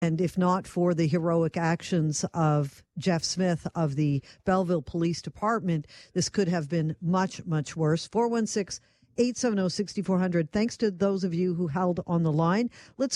And if not for the heroic actions of Jeff Smith of the Belleville Police Department, this could have been much, much worse. 416-870-6400. Thanks to those of you who held on the line. Let's